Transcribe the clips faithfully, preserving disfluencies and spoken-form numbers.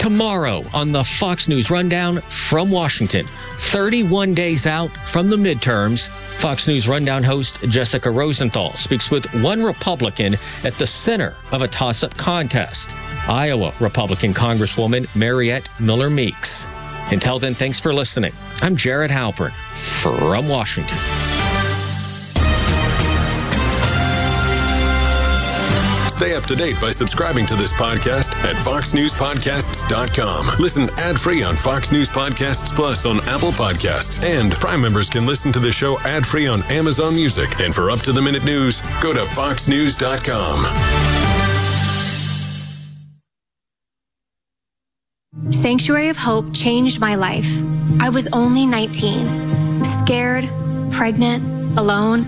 Tomorrow on the Fox News Rundown from Washington, thirty-one days out from the midterms, Fox News Rundown host Jessica Rosenthal speaks with one Republican at the center of a toss-up contest, Iowa Republican Congresswoman Mariette Miller Meeks. Until then, thanks for listening. I'm Jared Halpern from Washington. Stay up to date by subscribing to this podcast at fox news podcasts dot com. Listen ad-free on Fox News Podcasts Plus on Apple Podcasts. And Prime members can listen to the show ad-free on Amazon Music. And for up-to-the-minute news, go to fox news dot com. Sanctuary of Hope changed my life. I was only nineteen, scared, pregnant,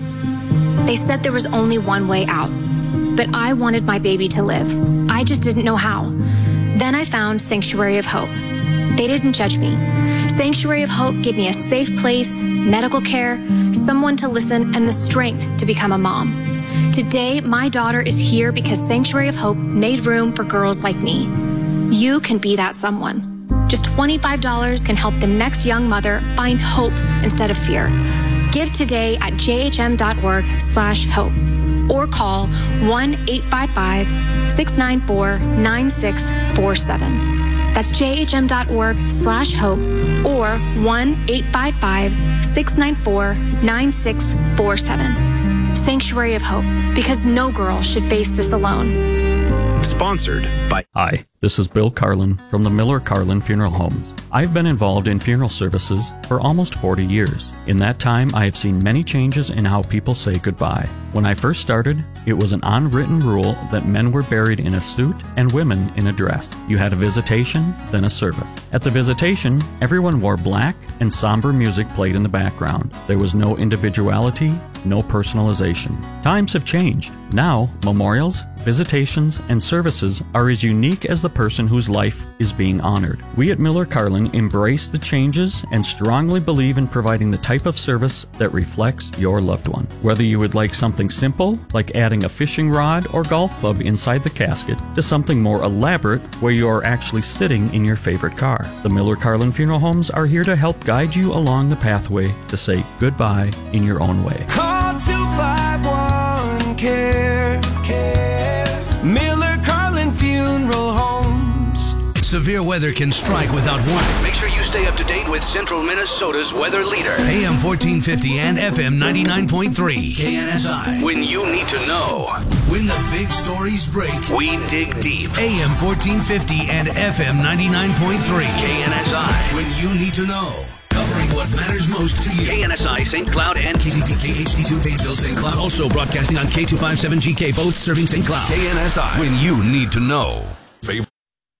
alone. They said there was only one way out. But I wanted my baby to live. I just didn't know how. Then I found Sanctuary of Hope. They didn't judge me. Sanctuary of Hope gave me a safe place, medical care, someone to listen, and the strength to become a mom. Today, my daughter is here because Sanctuary of Hope made room for girls like me. You can be that someone. Just twenty-five dollars can help the next young mother find hope instead of fear. Give today at jhm.org slash hope. Or call one eight five five, six nine four, nine six four seven. That's jhm.org slash hope or one eight five five, six nine four, nine six four seven. Sanctuary of Hope, because no girl should face this alone. Sponsored by... Hi, this is Bill Carlin from the Miller Carlin Funeral Homes. I've been involved in funeral services for almost forty years. In that time, I have seen many changes in how people say goodbye. When I first started, it was an unwritten rule that men were buried in a suit and women in a dress. You had a visitation, then a service. At the visitation, everyone wore black and somber music played in the background. There was no individuality, no personalization. Times have changed. Now, memorials, visitations, and services are as unique as the person whose life is being honored. We at Miller Carlin embrace the changes and strongly believe in providing the type of service that reflects your loved one. Whether you would like something simple, like adding a fishing rod or golf club inside the casket, to something more elaborate, where you are actually sitting in your favorite car, the Miller Carlin Funeral Homes are here to help guide you along the pathway to say goodbye in your own way. Call two five one, care, care. Miller Carlin Funeral Homes. Severe weather can strike without warning. Make sure you stay up to date with Central Minnesota's weather leader. A M fourteen fifty and F M ninety-nine point three. K N S I. When you need to know. When the big stories break, we dig deep. A M fourteen fifty and F M ninety-nine point three. K N S I. When you need to know. Covering what matters most to you. K N S I, Saint Cloud, and K Z P K H D two, Painesville, Saint Cloud. Also broadcasting on K two fifty-seven G K, both serving Saint Cloud. K N S I. When you need to know. Favorite.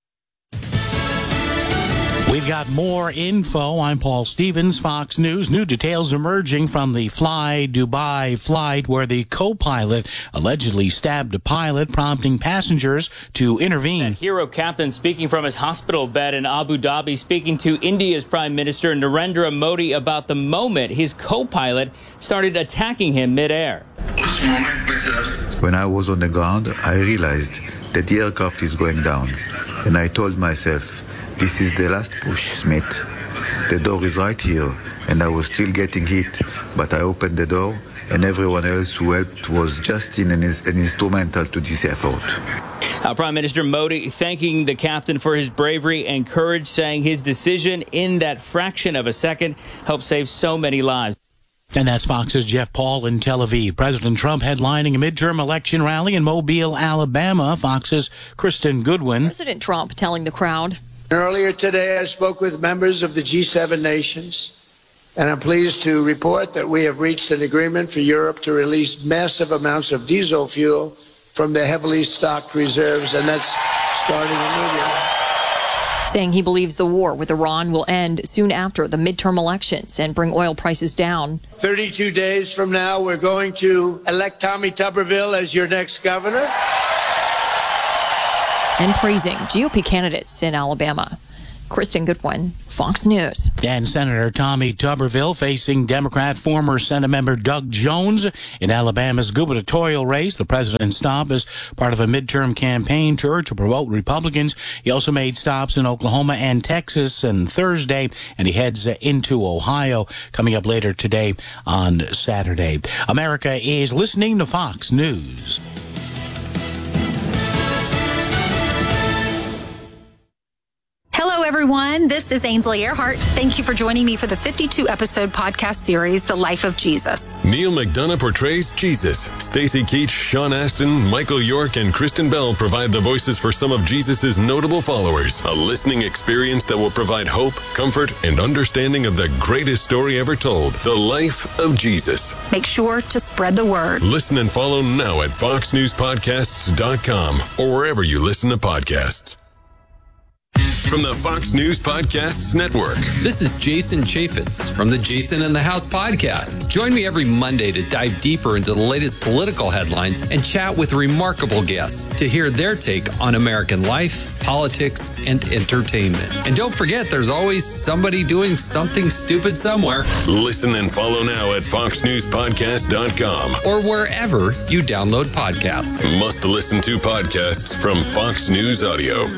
We've got more info. I'm Paul Stevens, Fox News. New details emerging from the Fly Dubai flight where the co-pilot allegedly stabbed a pilot, prompting passengers to intervene. That hero captain speaking from his hospital bed in Abu Dhabi, speaking to India's Prime Minister Narendra Modi about the moment his co-pilot started attacking him midair. When I was on the ground, I realized that the aircraft is going down, and I told myself, this is the last push, Smith. The door is right here, and I was still getting hit, but I opened the door, and everyone else who helped was just in an, an instrumental to this effort. Uh, Prime Minister Modi thanking the captain for his bravery and courage, saying his decision in that fraction of a second helped save so many lives. And that's Fox's Jeff Paul in Tel Aviv. President Trump headlining a midterm election rally in Mobile, Alabama. Fox's Kristen Goodwin. President Trump telling the crowd. Earlier today, I spoke with members of the G seven nations, and I'm pleased to report that we have reached an agreement for Europe to release massive amounts of diesel fuel from their heavily stocked reserves, and that's starting immediately. Saying he believes the war with Iran will end soon after the midterm elections and bring oil prices down. thirty-two days from now, we're going to elect Tommy Tuberville as your next governor. And praising G O P candidates in Alabama. Kristen Goodwin, Fox News. And Senator Tommy Tuberville facing Democrat former Senate member Doug Jones in Alabama's gubernatorial race. The president stopped as part of a midterm campaign tour to promote Republicans. He also made stops in Oklahoma and Texas on Thursday, and he heads into Ohio coming up later today on Saturday. America is listening to Fox News. Hello, everyone. This is Ainsley Earhart. Thank you for joining me for the fifty-two episode podcast series, The Life of Jesus. Neil McDonough portrays Jesus. Stacey Keach, Sean Astin, Michael York, and Kristen Bell provide the voices for some of Jesus' notable followers. A listening experience that will provide hope, comfort, and understanding of the greatest story ever told, The Life of Jesus. Make sure to spread the word. Listen and follow now at fox news podcasts dot com or wherever you listen to podcasts. From the Fox News Podcasts Network. This is Jason Chaffetz from the Jason in the House podcast. Join me every Monday to dive deeper into the latest political headlines and chat with remarkable guests to hear their take on American life, politics, and entertainment. And don't forget, there's always somebody doing something stupid somewhere. Listen and follow now at fox news podcast dot com or wherever you download podcasts. Must listen to podcasts from Fox News Audio.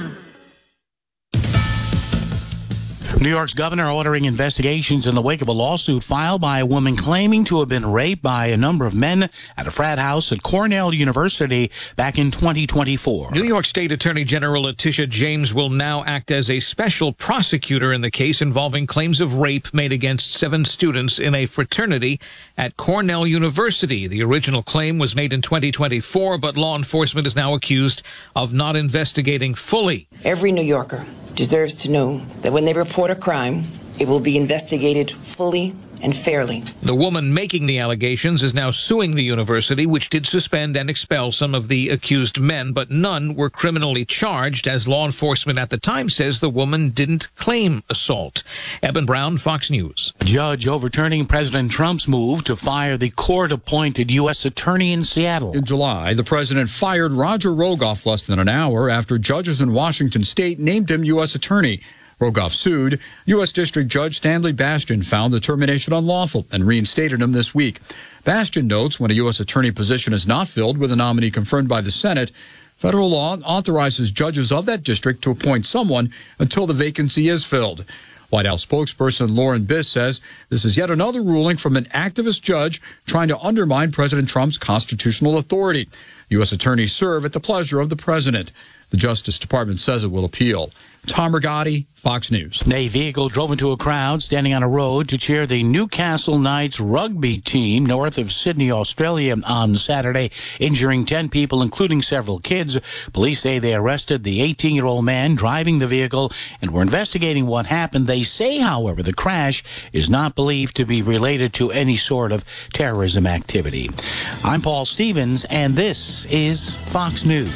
New York's governor ordering investigations in the wake of a lawsuit filed by a woman claiming to have been raped by a number of men at a frat house at Cornell University back in twenty twenty-four. New York State Attorney General Letitia James will now act as a special prosecutor in the case involving claims of rape made against seven students in a fraternity at Cornell University. The original claim was made in twenty twenty-four, but law enforcement is now accused of not investigating fully. Every New Yorker deserves to know that when they report a crime, it will be investigated fully and fairly. The woman making the allegations is now suing the university, which did suspend and expel some of the accused men, but none were criminally charged, as law enforcement at the time says the woman didn't claim assault. Eben Brown, Fox News. Judge overturning President Trump's move to fire the court-appointed U S attorney in Seattle. In July, the president fired Roger Rogoff less than an hour after judges in Washington state named him U S attorney. Rogoff sued. U S District Judge Stanley Bastian found the termination unlawful and reinstated him this week. Bastian notes when a U S attorney position is not filled with a nominee confirmed by the Senate, federal law authorizes judges of that district to appoint someone until the vacancy is filled. White House spokesperson Lauren Biss says this is yet another ruling from an activist judge trying to undermine President Trump's constitutional authority. U S attorneys serve at the pleasure of the president. The Justice Department says it will appeal. Tom Rigotti, Fox News. A vehicle drove into a crowd standing on a road to cheer the Newcastle Knights rugby team north of Sydney, Australia on Saturday, injuring ten people, including several kids. Police say they arrested the eighteen-year-old man driving the vehicle and were investigating what happened. They say, however, the crash is not believed to be related to any sort of terrorism activity. I'm Paul Stevens, and this is Fox News.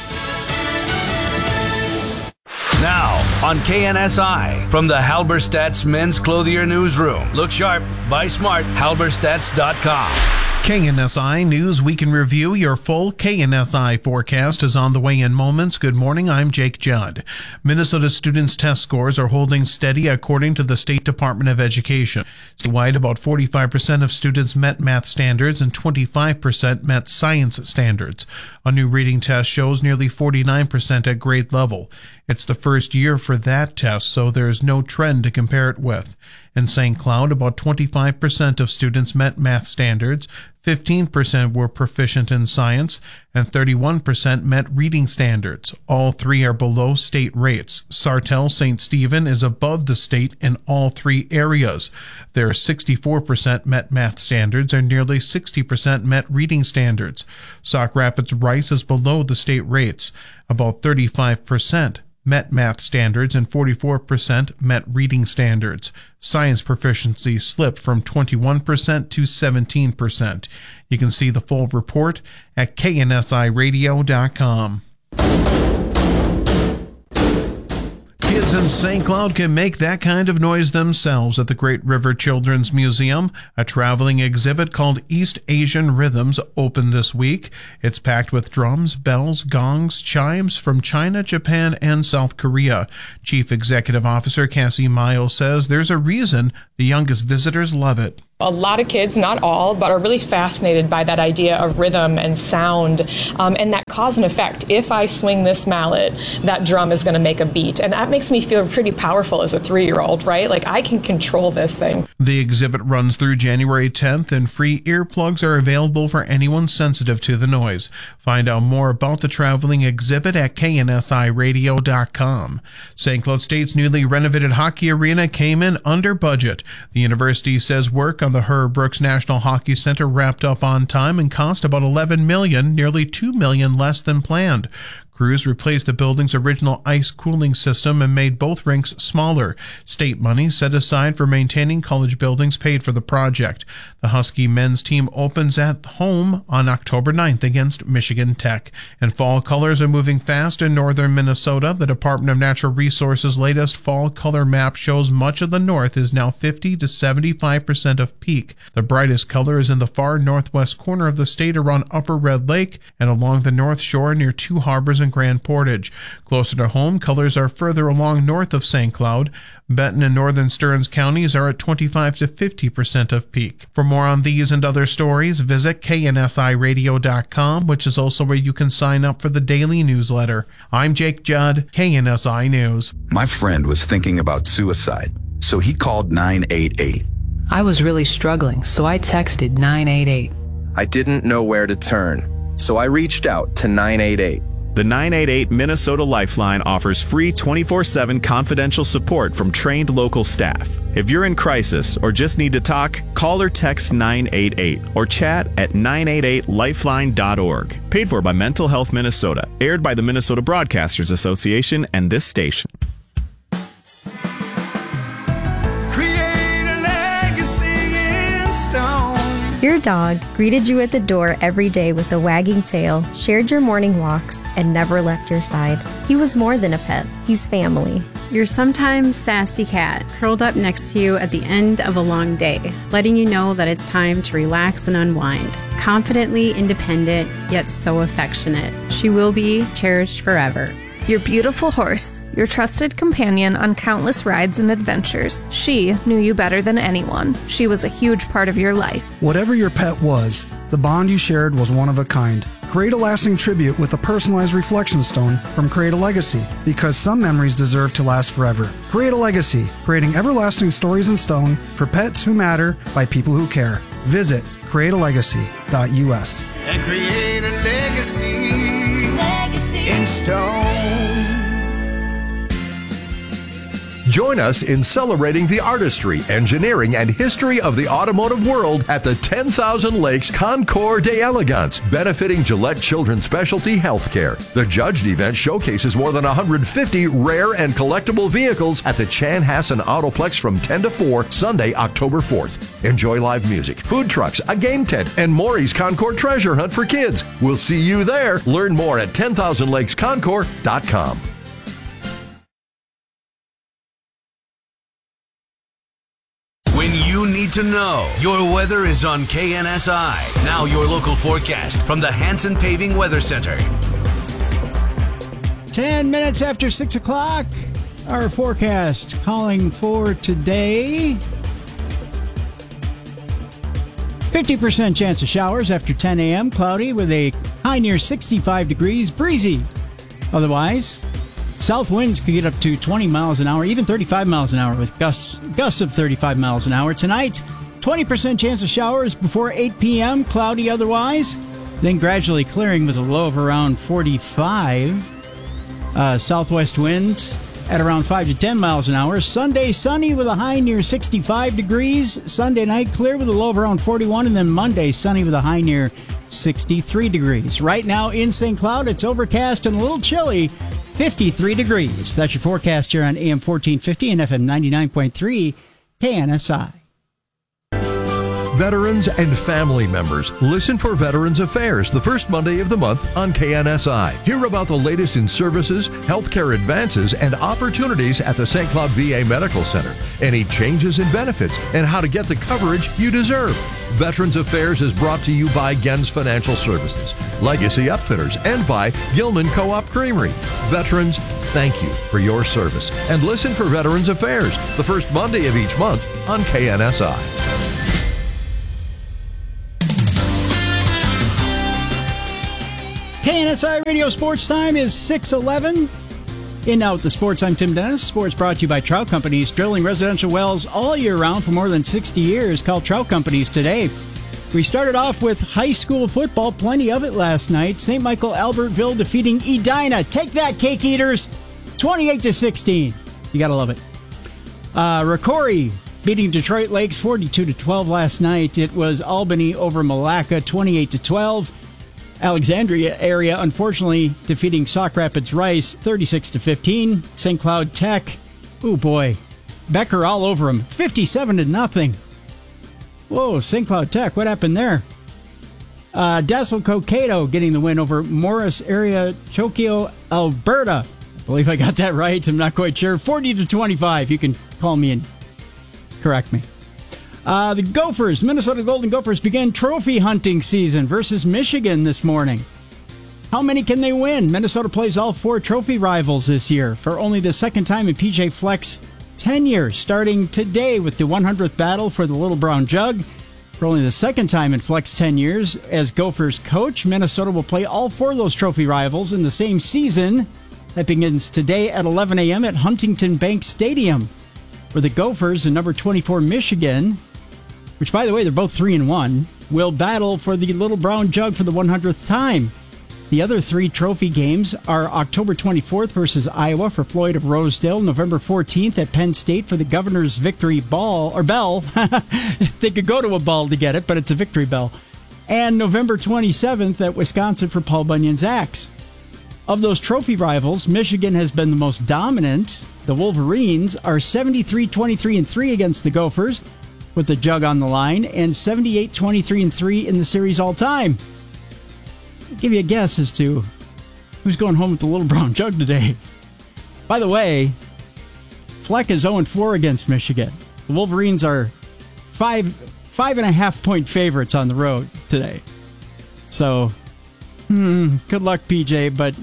Now, on K N S I, from the Halberstadt's Men's Clothier Newsroom. Look sharp, buy smart, halberstadts dot com. K N S I News Week in Review. Your full K N S I forecast is on the way in moments. Good morning, I'm Jake Judd. Minnesota students' test scores are holding steady according to the State Department of Education. Statewide, about forty-five percent of students met math standards and twenty-five percent met science standards. A new reading test shows nearly forty-nine percent at grade level. It's the first year for that test, so there's no trend to compare it with. In Saint Cloud, about twenty-five percent of students met math standards, fifteen percent were proficient in science, and thirty-one percent met reading standards. All three are below state rates. Sartell Saint Stephen is above the state in all three areas. Their sixty-four percent met math standards and nearly sixty percent met reading standards. Sauk Rapids Rice is below the state rates. About thirty-five percent met math standards and forty-four percent met reading standards. Science proficiency slipped from twenty-one percent to seventeen percent. You can see the full report at K N S I radio dot com. Kids Kids in Saint Cloud can make that kind of noise themselves at the Great River Children's Museum. A traveling exhibit called East Asian Rhythms opened this week. It's packed with drums, bells, gongs, chimes from China, Japan, and South Korea. Chief Executive Officer Cassie Miles says there's a reason the youngest visitors love it. A lot of kids, not all, but are really fascinated by that idea of rhythm and sound um, and that cause and effect. If I swing this mallet, that drum is going to make a beat. And that makes me feel pretty powerful as a three-year-old, right? Like I can control this thing. The exhibit runs through January tenth, and free earplugs are available for anyone sensitive to the noise. Find out more about the traveling exhibit at K N S I radio dot com. Saint Cloud State's newly renovated hockey arena came in under budget. The university says work on the Herb Brooks National Hockey Center wrapped up on time and cost about eleven million dollars, nearly two million dollars less than planned. Crews replaced the building's original ice cooling system and made both rinks smaller. State money set aside for maintaining college buildings paid for the project. The Husky men's team opens at home on October ninth against Michigan Tech. And fall colors are moving fast in northern Minnesota. The Department of Natural Resources' latest fall color map shows much of the north is now fifty to seventy-five percent of peak. The brightest color is in the far northwest corner of the state around Upper Red Lake and along the north shore near Two Harbors and Grand Portage. Closer to home, colors are further along north of Saint Cloud. Benton and northern Stearns counties are at twenty-five to fifty percent of peak. For more on these and other stories, visit K N S I radio dot com, which is also where you can sign up for the daily newsletter. I'm Jake Judd, K N S I News. My friend was thinking about suicide, so he called nine eight eight. I was really struggling, so I texted nine eight eight. I didn't know where to turn, so I reached out to nine eight eight. The nine eight eight Minnesota Lifeline offers free twenty-four seven confidential support from trained local staff. If you're in crisis or just need to talk, call or text nine eight eight or chat at nine eight eight lifeline dot org. Paid for by Mental Health Minnesota. Aired by the Minnesota Broadcasters Association and this station. Create a legacy in stone. Your dog greeted you at the door every day with a wagging tail, shared your morning walks, and never left your side. He was more than a pet. He's family. Your sometimes sassy cat curled up next to you at the end of a long day, letting you know that it's time to relax and unwind. Confidently independent, yet so affectionate. She will be cherished forever. Your beautiful horse, your trusted companion on countless rides and adventures. She knew you better than anyone. She was a huge part of your life. Whatever your pet was, the bond you shared was one of a kind. Create a lasting tribute with a personalized reflection stone from Create a Legacy, because some memories deserve to last forever. Create a Legacy, creating everlasting stories in stone for pets who matter by people who care. Visit create a legacy dot U S. And create a legacy, legacy in stone. Join us in celebrating the artistry, engineering, and history of the automotive world at the ten thousand Lakes Concours d'Elegance, benefiting Gillette Children's Specialty Healthcare. The judged event showcases more than one hundred fifty rare and collectible vehicles at the Chanhassen Autoplex from ten to four, Sunday, October fourth. Enjoy live music, food trucks, a game tent, and Maury's Concours treasure hunt for kids. We'll see you there. Learn more at ten thousand lakes concours dot com. When you need to know, your weather is on K N S I. Now your local forecast from the Hanson Paving Weather Center. Ten minutes after six o'clock, our forecast calling for today. fifty percent chance of showers after ten a.m. Cloudy with a high near sixty-five degrees, breezy. Otherwise, south winds could get up to twenty miles an hour, even thirty-five miles an hour with gusts, gusts of thirty-five miles an hour. Tonight, twenty percent chance of showers before eight p.m., cloudy otherwise, then gradually clearing with a low of around forty-five. Uh, southwest winds at around five to ten miles an hour. Sunday, sunny with a high near sixty-five degrees. Sunday night, clear with a low of around forty-one. And then Monday, sunny with a high near sixty-three degrees. Right now in Saint Cloud, it's overcast and a little chilly, fifty-three degrees. That's your forecast here on A M fourteen fifty and F M ninety-nine point three K N S I. veterans, and family members. Listen for Veterans Affairs the first Monday of the month on K N S I. Hear about the latest in services, healthcare advances, and opportunities at the Saint Cloud V A Medical Center. Any changes in benefits and how to get the coverage you deserve. Veterans Affairs is brought to you by Gens Financial Services, Legacy Upfitters, and by Gilman Co-op Creamery. Veterans, thank you for your service. And listen for Veterans Affairs the first Monday of each month on K N S I. K N S I Radio Sports Time is six eleven. In Out the Sports, I'm Tim Dennis. Sports brought to you by Trout Companies, drilling residential wells all year round for more than sixty years. Call Trout Companies today. We started off with high school football, plenty of it last night. Saint Michael Albertville defeating Edina. Take that, Cake Eaters, twenty-eight to sixteen. You gotta love it. Uh, Rocori beating Detroit Lakes forty-two to twelve last night. It was Albany over Malacca, twenty-eight to twelve. Alexandria area, unfortunately, defeating Sauk Rapids Rice, thirty-six to fifteen. Saint Cloud Tech, oh boy, Becker all over them, fifty-seven to nothing. Whoa, Saint Cloud Tech, what happened there? Uh, Dassel Cokato getting the win over Morris area, Chokio, Alberta. I believe I got that right. I'm not quite sure. forty to twenty-five. You can call me and correct me. Uh, the Gophers, Minnesota Golden Gophers, began trophy hunting season versus Michigan this morning. How many can they win? Minnesota plays all four trophy rivals this year for only the second time in P J Fleck's tenure, starting today with the one hundredth battle for the Little Brown Jug. For only the second time in Fleck's ten years as Gophers coach, Minnesota will play all four of those trophy rivals in the same season. That begins today at eleven a.m. at Huntington Bank Stadium, where the Gophers and number twenty-four Michigan, which, by the way, they're both three and one, will battle for the Little Brown Jug for the one hundredth time. The other three trophy games are October twenty-fourth versus Iowa for Floyd of Rosedale, November fourteenth at Penn State for the Governor's Victory Ball, or Bell. They could go to a ball to get it, but it's a victory bell. And November twenty-seventh at Wisconsin for Paul Bunyan's Axe. Of those trophy rivals, Michigan has been the most dominant. The Wolverines are seventy-three twenty-three and three against the Gophers, with the Jug on the line, and seventy-eight twenty-three and three in the series all time. I'll give you a guess as to who's going home with the Little Brown Jug today. By the way, Fleck is oh and four against Michigan. The Wolverines are five five and a half point favorites on the road today. So, hmm, good luck, P J, but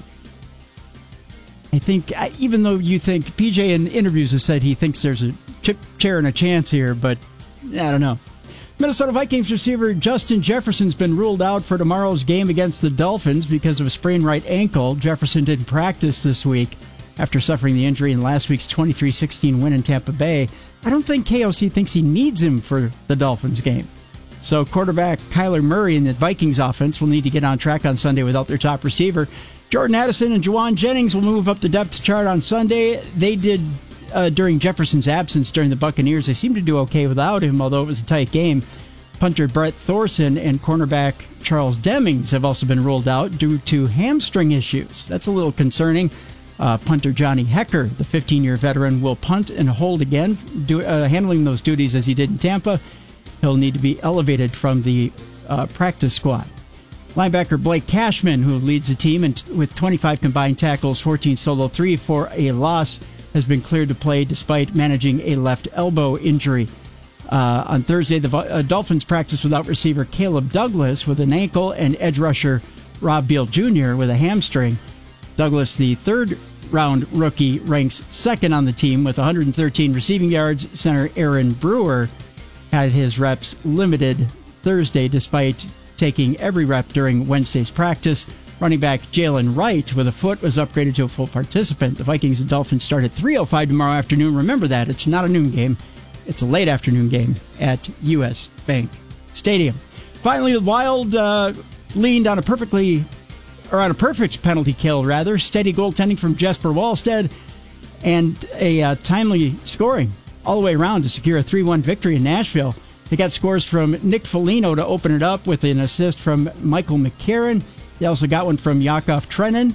I think, even though you think, P J in interviews has said he thinks there's a chip chair and a chance here, but I don't know. Minnesota Vikings receiver Justin Jefferson's been ruled out for tomorrow's game against the Dolphins because of a sprained right ankle. Jefferson didn't practice this week after suffering the injury in last week's twenty-three sixteen win in Tampa Bay. I don't think K O C thinks he needs him for the Dolphins game. So quarterback Kyler Murray and the Vikings offense will need to get on track on Sunday without their top receiver. Jordan Addison and Juwan Jennings will move up the depth chart on Sunday. They did Uh, during Jefferson's absence during the Buccaneers. They seemed to do okay without him, although it was a tight game. Punter Brett Thorson and cornerback Charles Demings have also been ruled out due to hamstring issues. That's a little concerning. Uh, punter Johnny Hecker, the fifteen-year veteran, will punt and hold again, do, uh, handling those duties as he did in Tampa. He'll need to be elevated from the uh, practice squad. Linebacker Blake Cashman, who leads the team and with twenty-five combined tackles, fourteen solo, three for a loss, has been cleared to play despite managing a left elbow injury. Uh, on Thursday, the uh, Dolphins practiced without receiver Caleb Douglas with an ankle and edge rusher Rob Beal Junior with a hamstring. Douglas, the third-round rookie, ranks second on the team with one hundred thirteen receiving yards. Center Aaron Brewer had his reps limited Thursday despite taking every rep during Wednesday's practice. Running back Jalen Wright with a foot was upgraded to a full participant. The Vikings and Dolphins start at three oh five tomorrow afternoon. Remember that. It's not a noon game. It's a late afternoon game at U S Bank Stadium. Finally, the Wild uh, leaned on a perfectly, or on a perfect penalty kill, rather. Steady goaltending from Jesper Wallstead and a uh, timely scoring all the way around to secure a three one victory in Nashville. They got scores from Nick Foligno to open it up with an assist from Michael McCarron. They also got one from Yakov Trenin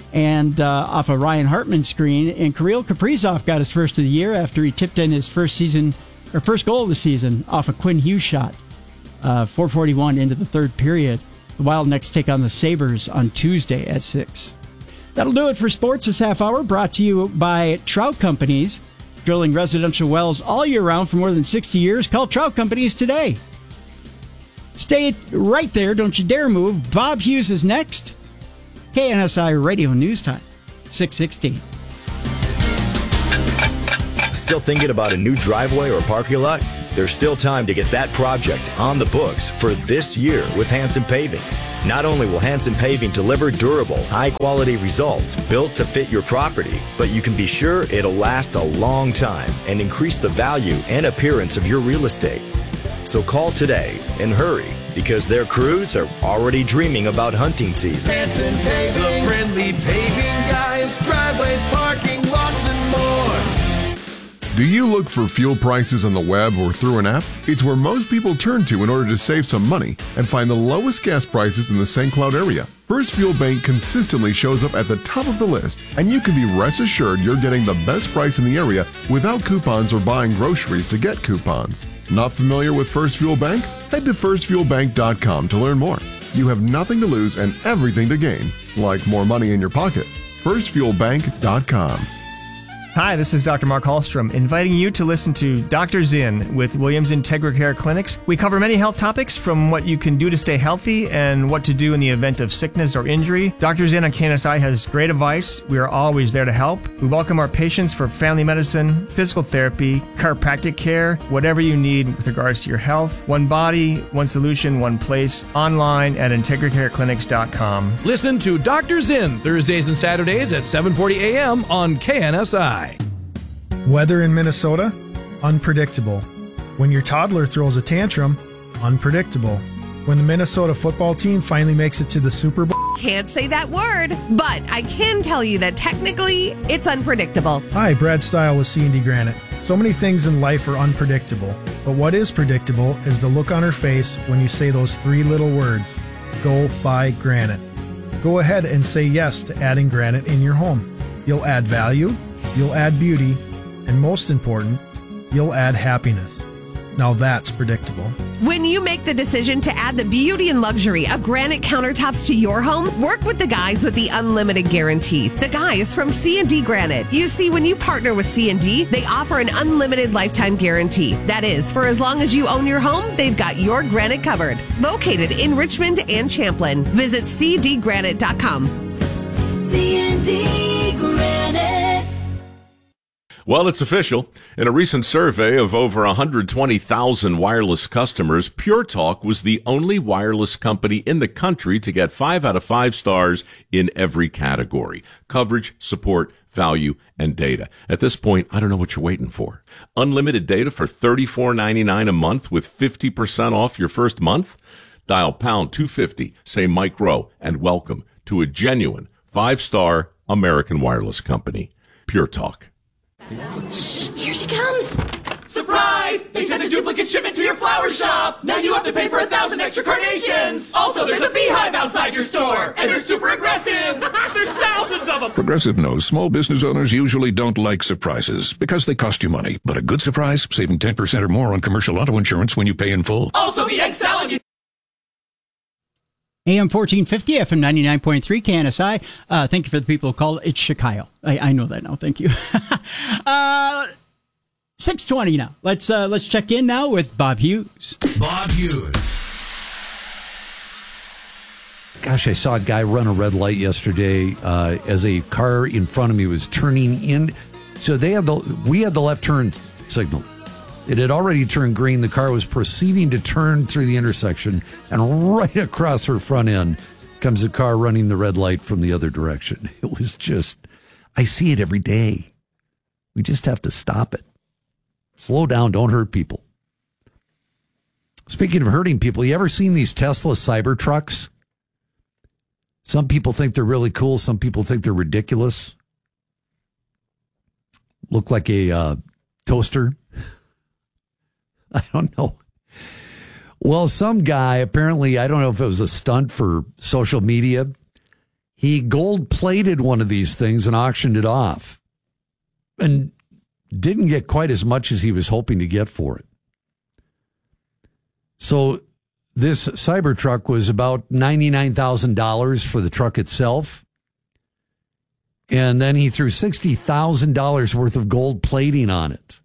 and uh, off a Ryan Hartman screen. And Kirill Kaprizov got his first of the year after he tipped in his first season or first goal of the season off a Quinn Hughes shot. Uh, four forty-one into the third period. The Wild next take on the Sabres on Tuesday at six. That'll do it for sports this half hour, brought to you by Trout Companies. Drilling residential wells all year round for more than sixty years. Call Trout Companies today. Stay right there. Don't you dare move. Bob Hughes is next. K N S I Radio News Time, six sixteen. Still thinking about a new driveway or parking lot? There's still time to get that project on the books for this year with Hanson Paving. Not only will Hanson Paving deliver durable, high-quality results built to fit your property, but you can be sure it'll last a long time and increase the value and appearance of your real estate. So call today and hurry, because their crews are already dreaming about hunting season. Hanson Paving, the friendly paving guys, driveways, parking lots, and more. Do you look for fuel prices on the web or through an app? It's where most people turn to in order to save some money and find the lowest gas prices in the Saint Cloud area. First Fuel Bank consistently shows up at the top of the list, and you can be rest assured you're getting the best price in the area without coupons or buying groceries to get coupons. Not familiar with First Fuel Bank? Head to first fuel bank dot com to learn more. You have nothing to lose and everything to gain, like more money in your pocket. first fuel bank dot com. Hi, this is Doctor Mark Hallstrom, inviting you to listen to Doctor Zinn with Williams Integra Care Clinics. We cover many health topics, from what you can do to stay healthy and what to do in the event of sickness or injury. Doctor Zinn on K N S I has great advice. We are always there to help. We welcome our patients for family medicine, physical therapy, chiropractic care, whatever you need with regards to your health. One body, one solution, one place. Online at integra care clinics dot com. Listen to Doctor Zinn Thursdays and Saturdays at seven forty a.m. on K N S I. Weather in Minnesota? Unpredictable. When your toddler throws a tantrum? Unpredictable. When the Minnesota football team finally makes it to the Super Bowl? Can't say that word, but I can tell you that technically it's unpredictable. Hi, Brad Stile with C and D Granite. So many things in life are unpredictable, but what is predictable is the look on her face when you say those three little words: go buy granite. Go ahead and say yes to adding granite in your home. You'll add value, you'll add beauty, and most important, you'll add happiness. Now that's predictable. When you make the decision to add the beauty and luxury of granite countertops to your home, work with the guys with the unlimited guarantee. The guys from C and D Granite. You see, when you partner with C and D, they offer an unlimited lifetime guarantee. That is, for as long as you own your home, they've got your granite covered. Located in Richmond and Champlin. Visit c d granite dot com. C and D Granite. Well, it's official. In a recent survey of over one hundred twenty thousand wireless customers, Pure Talk was the only wireless company in the country to get five out of five stars in every category: coverage, support, value, and data. At this point, I don't know what you're waiting for. Unlimited data for thirty-four ninety-nine a month with fifty percent off your first month? Dial pound two fifty, say Mike Rowe, and welcome to a genuine five-star American wireless company. Pure Talk. Shh, here she comes. Surprise! They sent a duplicate shipment to your flower shop. Now you have to pay for a thousand extra carnations. Also, there's a beehive outside your store, and they're super aggressive. There's thousands of them. Progressive knows small business owners usually don't like surprises because they cost you money. But a good surprise, saving ten percent or more on commercial auto insurance when you pay in full. Also, the egg salad you A M fourteen fifty, F M ninety-nine point three, K N S I. Uh, thank you for the people who called. It's Chicago. I, I know that now. Thank you. uh, six twenty now. Let's uh, let's check in now with Bob Hughes. Bob Hughes. Gosh, I saw a guy run a red light yesterday uh, as a car in front of me was turning in. So they had the we had the left turn signal. It had already turned green. The car was proceeding to turn through the intersection, and right across her front end comes a car running the red light from the other direction. It was just, I see it every day. We just have to stop it. Slow down. Don't hurt people. Speaking of hurting people, you ever seen these Tesla Cybertrucks? Some people think they're really cool. Some people think they're ridiculous. Look like a uh, toaster. I don't know. Well, some guy, apparently, I don't know if it was a stunt for social media. He gold-plated one of these things and auctioned it off. And didn't get quite as much as he was hoping to get for it. So this Cybertruck was about ninety-nine thousand dollars for the truck itself. And then he threw sixty thousand dollars worth of gold plating on it.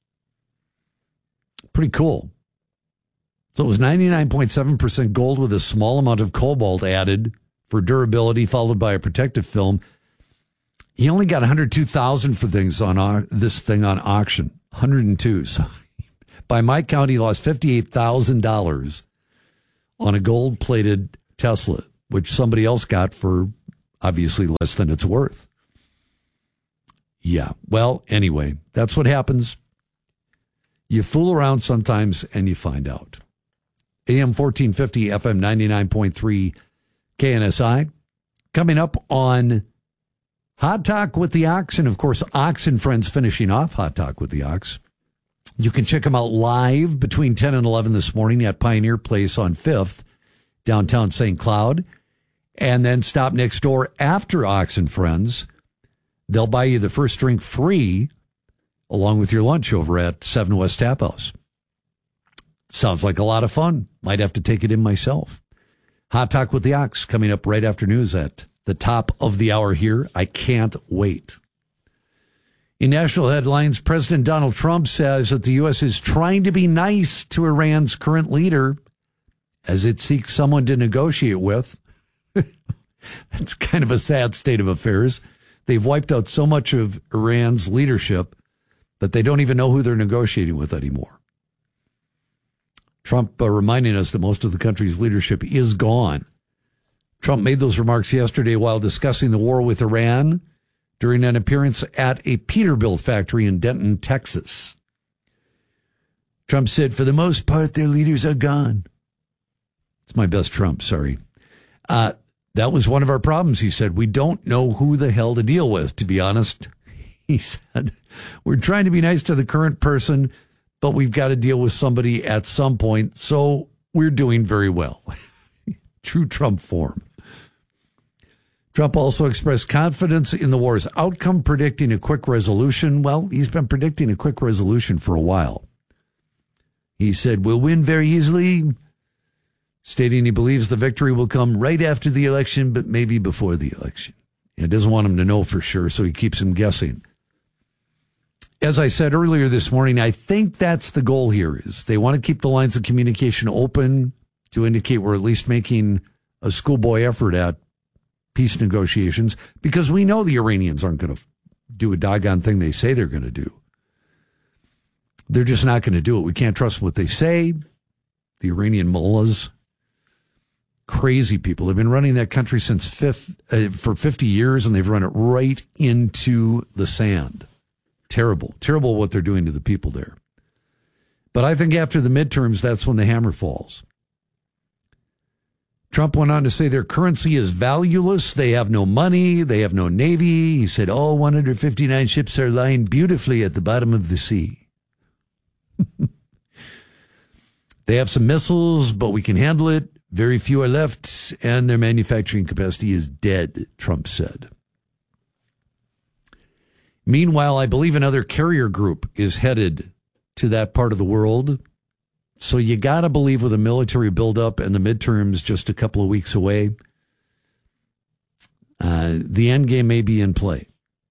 Pretty cool. So it was ninety-nine point seven percent gold with a small amount of cobalt added for durability, followed by a protective film. He only got one hundred two thousand dollars for things on au- this thing on auction. one hundred two. So by my count, he lost fifty-eight thousand dollars on a gold-plated Tesla, which somebody else got for obviously less than it's worth. Yeah. Well, anyway, that's what happens. You fool around sometimes and you find out. A M fourteen fifty, F M ninety-nine point three, K N S I. Coming up on Hot Talk with the Ox, and of course, Ox and Friends finishing off Hot Talk with the Ox. You can check them out live between ten and eleven this morning at Pioneer Place on fifth, downtown Saint Cloud, and then stop next door after Ox and Friends. They'll buy you the first drink free along with your lunch over at Seven West Tap House. Sounds like a lot of fun. Might have to take it in myself. Hot Talk with the Ox coming up right after news at the top of the hour here. I can't wait. In national headlines, President Donald Trump says that the U S is trying to be nice to Iran's current leader as it seeks someone to negotiate with. That's kind of a sad state of affairs. They've wiped out so much of Iran's leadership that they don't even know who they're negotiating with anymore. Trump uh, reminding us that most of the country's leadership is gone. Trump made those remarks yesterday while discussing the war with Iran during an appearance at a Peterbilt factory in Denton, Texas. Trump said, for the most part, their leaders are gone. It's my best Trump, sorry. Uh, that was one of our problems, he said. We don't know who the hell to deal with, to be honest. He said, we're trying to be nice to the current person, but we've got to deal with somebody at some point, so we're doing very well. True Trump form. Trump also expressed confidence in the war's outcome, predicting a quick resolution. Well, he's been predicting a quick resolution for a while. He said, we'll win very easily, stating he believes the victory will come right after the election, but maybe before the election. He doesn't want him to know for sure, so he keeps him guessing. As I said earlier this morning, I think that's the goal here, is they want to keep the lines of communication open to indicate we're at least making a schoolboy effort at peace negotiations, because we know the Iranians aren't going to do a doggone thing they say they're going to do. They're just not going to do it. We can't trust what they say. The Iranian mullahs, crazy people, have been running that country since fifth, uh, for fifty years, and they've run it right into the sand. Terrible, terrible what they're doing to the people there. But I think after the midterms, that's when the hammer falls. Trump went on to say their currency is valueless. They have no money. They have no navy. He said all one hundred fifty-nine ships are lying beautifully at the bottom of the sea. They have some missiles, but we can handle it. Very few are left, and their manufacturing capacity is dead, Trump said. Meanwhile, I believe another carrier group is headed to that part of the world. So you got to believe with a military buildup and the midterms just a couple of weeks away, uh, the end game may be in play.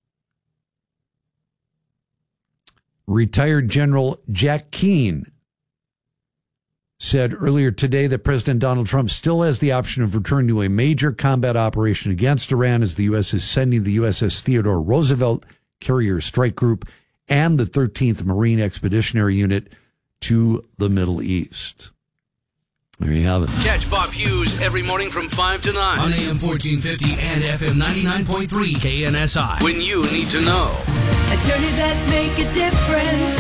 Retired General Jack Keane said earlier today that President Donald Trump still has the option of returning to a major combat operation against Iran, as the U S is sending the U S S Theodore Roosevelt Carrier Strike Group and the thirteenth Marine Expeditionary Unit to the Middle East. There you have it. Catch Bob Hughes every morning from five to nine on A M fourteen fifty and F M ninety-nine point three K N S I. When you need to know. Attorneys that make a difference.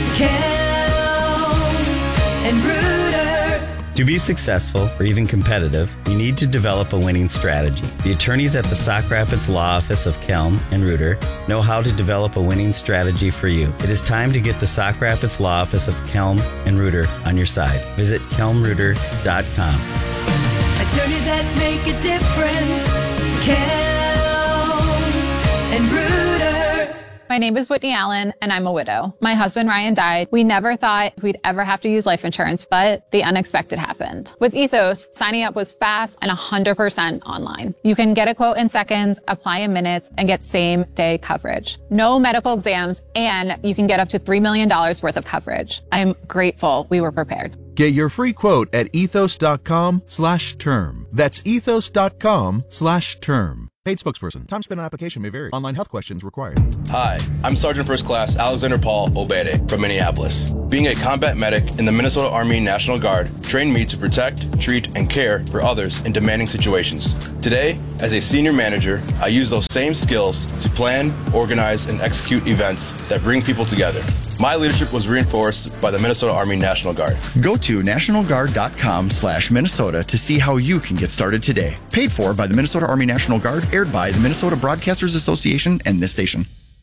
Kelm and Bruder. To be successful or even competitive, you need to develop a winning strategy. The attorneys at the Sauk Rapids Law Office of Kelm and Reuter know how to develop a winning strategy for you. It is time to get the Sauk Rapids Law Office of Kelm and Reuter on your side. Visit kelm reuter dot com. Attorneys that make a difference. Kelm and Reuter. My My name is Whitney Allen, and I'm a widow. My husband, Ryan, died. We never thought we'd ever have to use life insurance, but the unexpected happened. With Ethos, signing up was fast and one hundred percent online. You can get a quote in seconds, apply in minutes, and get same-day coverage. No medical exams, and you can get up to three million dollars worth of coverage. I'm grateful we were prepared. Get your free quote at ethos.com slash term. That's ethos.com slash term. Paid spokesperson. Time spent on application may vary. Online health questions required. Hi, I'm Sergeant First Class Alexander Paul Obede from Minneapolis. Being a combat medic in the Minnesota Army National Guard trained me to protect, treat, and care for others in demanding situations. Today, as a senior manager, I use those same skills to plan, organize, and execute events that bring people together. My leadership was reinforced by the Minnesota Army National Guard. Go to nationalguard.com slash Minnesota to see how you can get started today. Paid for by the Minnesota Army National Guard, aired by the Minnesota Broadcasters Association and this station.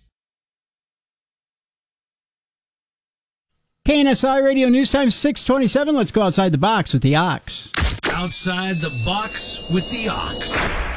K N S I Radio News Time six twenty-seven. Let's go outside the box with the Ox. Outside the box with the Ox.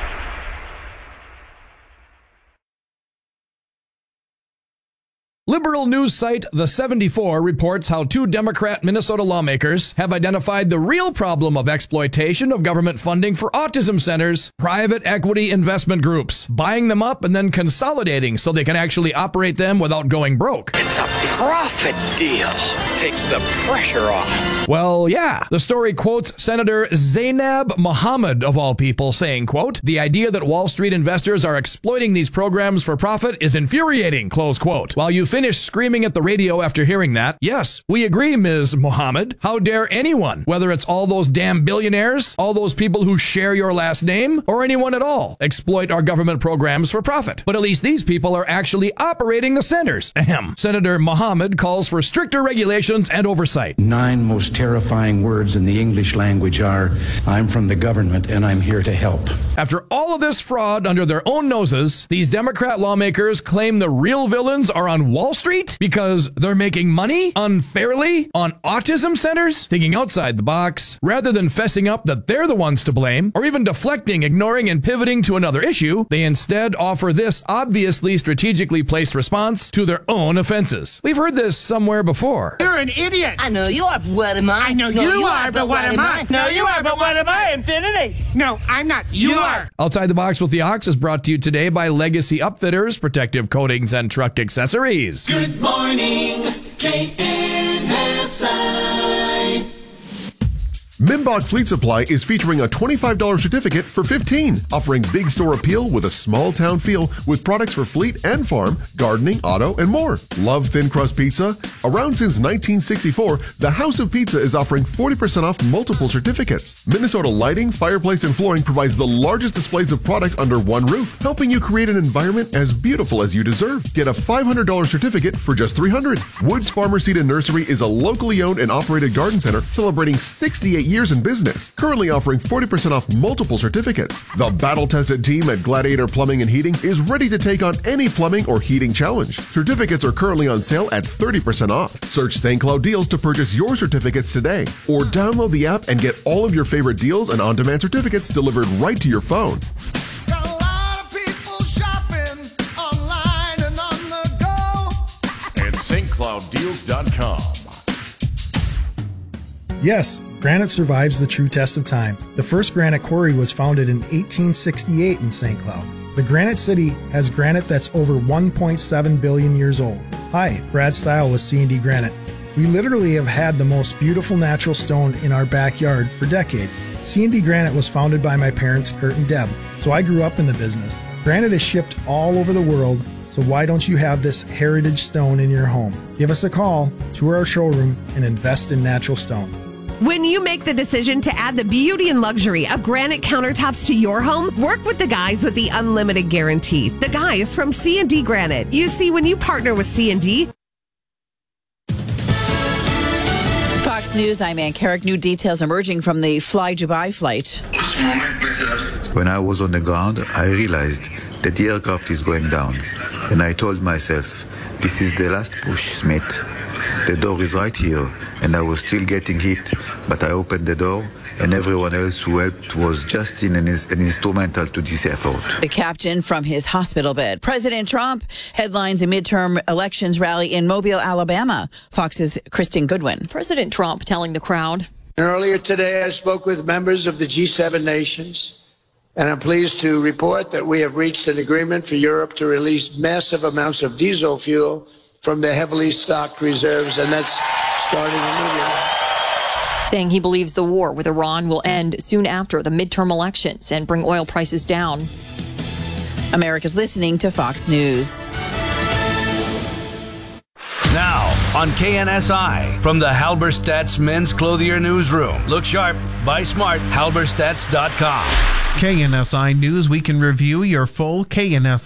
Liberal news site The seventy-four reports how two Democrat Minnesota lawmakers have identified the real problem of exploitation of government funding for autism centers, private equity investment groups, buying them up and then consolidating so they can actually operate them without going broke. It's a profit deal. Takes the pressure off. Well, yeah. The story quotes Senator Zainab Mohammed, of all people, saying, quote, "The idea that Wall Street investors are exploiting these programs for profit is infuriating," close quote. While you finish screaming at the radio after hearing that, yes, we agree, Miz Mohammed. How dare anyone, whether it's all those damn billionaires, all those people who share your last name, or anyone at all, exploit our government programs for profit. But at least these people are actually operating the centers. Ahem. Senator Mohammed calls for stricter regulations and oversight. Nine most terrifying words in the English language are, "I'm from the government and I'm here to help." After all of this fraud under their own noses, these Democrat lawmakers claim the real villains are on Wall Street because they're making money unfairly on autism centers, thinking outside the box. Rather than fessing up that they're the ones to blame, or even deflecting, ignoring, and pivoting to another issue, they instead offer this obviously strategically placed response to their own offenses. We've heard this somewhere before. You're an idiot. I know you are, but what am I? I know no, you, you are, but what am I? I? No, you are, but what am I? Infinity. No, I'm not. You, you are. Outside the Box with the Ox is brought to you today by Legacy Upfitters, protective coatings and truck accessories. Good morning, K N S I. Mimbach Fleet Supply is featuring a twenty-five dollars certificate for fifteen dollars, offering big store appeal with a small town feel with products for fleet and farm, gardening, auto, and more. Love thin crust pizza? Around since nineteen sixty-four, the House of Pizza is offering forty percent off multiple certificates. Minnesota Lighting, Fireplace, and Flooring provides the largest displays of product under one roof, helping you create an environment as beautiful as you deserve. Get a five hundred dollars certificate for just three hundred dollars. Woods Farmer Seed and Nursery is a locally owned and operated garden center celebrating sixty-eight years in business, currently offering forty percent off multiple certificates. The battle-tested team at Gladiator Plumbing and Heating is ready to take on any plumbing or heating challenge. Certificates are currently on sale at thirty percent off. Search Saint Cloud Deals to purchase your certificates today, or download the app and get all of your favorite deals and on-demand certificates delivered right to your phone. At Saint Cloud Deals dot com. Yes, granite survives the true test of time. The first granite quarry was founded in eighteen sixty-eight in Saint Cloud. The Granite City has granite that's over one point seven billion years old. Hi, Brad Stile with C and D Granite. We literally have had the most beautiful natural stone in our backyard for decades. C and D Granite was founded by my parents, Kurt and Deb, so I grew up in the business. Granite is shipped all over the world, so why don't you have this heritage stone in your home? Give us a call, tour our showroom, and invest in natural stone. When you make the decision to add the beauty and luxury of granite countertops to your home, work with the guys with the unlimited guarantee. The guys from C and D Granite. You see, when you partner with C and D... Fox News, I'm Ann Carrick. New details emerging from the Fly Dubai flight. When I was on the ground, I realized that the aircraft is going down. And I told myself, this is the last push, Smith. The door is right here, and I was still getting hit, but I opened the door and everyone else who helped was just in an, an instrumental to this effort. The captain from his hospital bed. President Trump headlines a midterm elections rally in Mobile, Alabama. Fox's Kristen Goodwin. President Trump telling the crowd. Earlier today, I spoke with members of the G seven nations, and I'm pleased to report that we have reached an agreement for Europe to release massive amounts of diesel fuel from their heavily stocked reserves, and that's starting immediately. Saying he believes the war with Iran will end soon after the midterm elections and bring oil prices down. America's listening to Fox News. Now on K N S I, from the Halberstadt's Men's Clothier Newsroom. Look sharp, buy smart, Halberstadts dot com. K N S I News Week in Review, your full K N S